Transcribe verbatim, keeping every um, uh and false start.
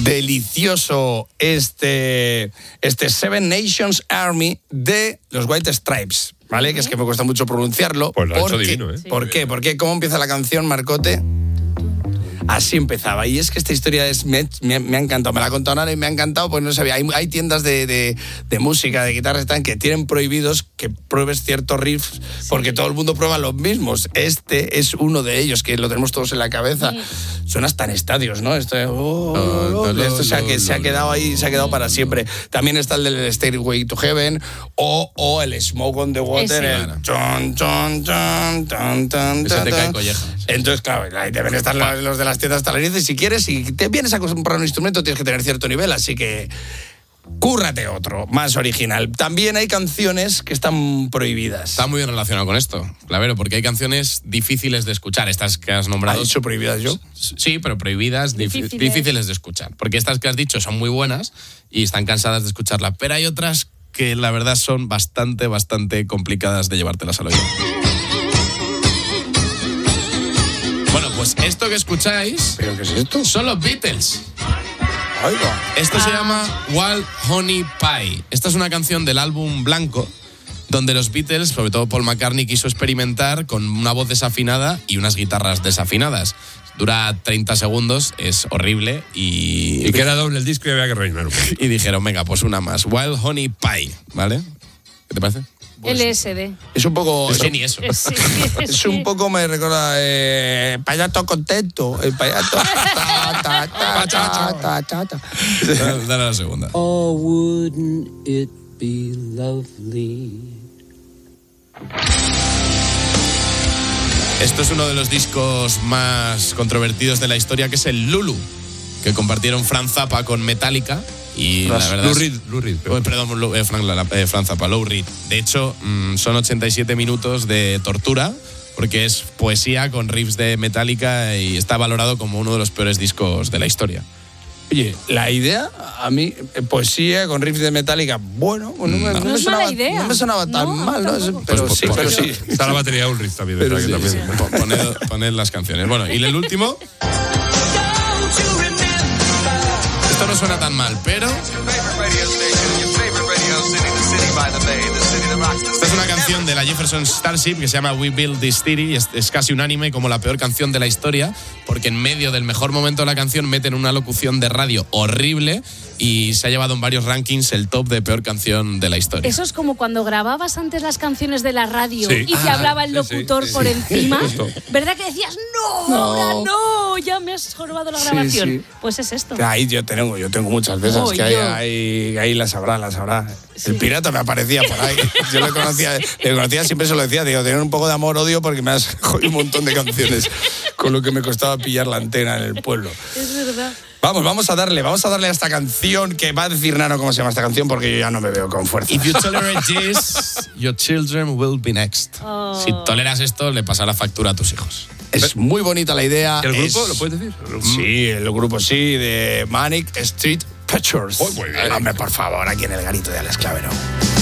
delicioso este, este Seven Nations Army de los White Stripes, ¿vale? Uh-huh. Que es que me cuesta mucho pronunciarlo. Pues lo ha hecho porque, divino, ¿eh? ¿Por qué? Porque ¿cómo empieza la canción, Marcote? Así empezaba. Y es que esta historia es, me, me, me ha encantado. Me la ha contado Nara y me ha encantado, pues no sabía. Hay, hay tiendas de, de, de música, de guitarras que tienen prohibidos que pruebes ciertos riffs, sí, porque todo el mundo prueba los mismos. Este es uno de ellos, que lo tenemos todos en la cabeza. Sí. Suena hasta en estadios, ¿no? Esto, oh, oh, oh, esto se, ha, que, se ha quedado ahí, se ha quedado para siempre. También está el del Stairway to Heaven o, o el Smoke on the Water. Ese. El chon, chon, chon, chon, chon, Ese te cae colleja. Entonces, claro, ahí deben estar los, los de las tiendas talarices. Si quieres, si te vienes a comprar un instrumento, tienes que tener cierto nivel, así que cúrrate otro, más original. También hay canciones que están prohibidas. Está muy bien relacionado con esto, Clavero, porque hay canciones difíciles de escuchar. Estas que has nombrado... ¿Has dicho prohibidas yo? Sí, pero prohibidas, difíciles. difíciles de escuchar. Porque estas que has dicho son muy buenas y están cansadas de escucharlas. Pero hay otras que la verdad son bastante, bastante complicadas de llevártelas al oído. Bueno, pues esto que escucháis... ¿Pero qué es esto? Son los Beatles. Ahí va. Esto se llama Wild Honey Pie. Esta es una canción del álbum Blanco, donde los Beatles, sobre todo Paul McCartney, quiso experimentar con una voz desafinada y unas guitarras desafinadas. Dura treinta segundos, es horrible y... Y que era doble el disco y había que rellenar un poco. Y dijeron, venga, pues una más. Wild Honey Pie, ¿vale? ¿Qué te parece? L S D. Es un poco... Es que ni eso. Sí, es sí. un poco, me recuerda, eh, payato contento. El payato... Ta, ta, ta, ta, ta, ta, ta. Dale, dale a la segunda. Oh, wouldn't it be lovely? Esto es uno de los discos más controvertidos de la historia, que es el Lulu, que compartieron Frank Zappa con Metallica. Y Ras, la verdad Lou es, Reed, Lou Reed, oh, perdón, Lou, eh, Frank, la, eh, Frank Zappa, Lou Reed. De hecho, mmm, son ochenta y siete minutos de tortura, porque es poesía con riffs de Metallica y está valorado como uno de los peores discos de la historia. Oye, la idea, a mí, poesía con riffs de Metallica, bueno, no, no, me, no, no me es sonaba, mala idea. no me sonaba tan no, mal, ¿no? Pero pues, sí, pues, pero pues, sí. Está la batería Ulrich también. Pero sí, también. sí. Poned, poned las canciones. Bueno, y el último... Esto no suena tan mal, pero... Esta es una canción de la Jefferson Starship que se llama We Build This City y es, es casi unánime como la peor canción de la historia, porque en medio del mejor momento de la canción meten una locución de radio horrible y se ha llevado en varios rankings el top de peor canción de la historia. Eso es como cuando grababas antes las canciones de la radio Sí. y te Ah, hablaba el locutor sí, sí, por sí. encima. Justo. ¿Verdad que decías, no, No. ahora no, ya me has jorobado la Sí, grabación? sí. Pues es esto. Ahí yo tengo, yo tengo muchas de esas, Oh, que ahí, yo. ahí, ahí las habrá, las habrá. Sí. El pirata me aparecía por ahí. Yo le conocía, le conocía, siempre se lo decía, digo, tener un poco de amor-odio porque me has jodido un montón de canciones, con lo que me costaba pillar la antena en el pueblo. Es verdad. Vamos, vamos a darle, vamos a darle a esta canción, que va a decir Nano cómo se llama esta canción, porque yo ya no me veo con fuerza. If you tolerate this, your children will be next. Oh. Si toleras esto, le pasará factura a tus hijos. Es muy bonita la idea. ¿El grupo es... lo puedes decir? Sí, el grupo sí, de Manic Street Preachers. Oh, muy bien. Hombre, por favor, aquí en el garito de Alex Clavero.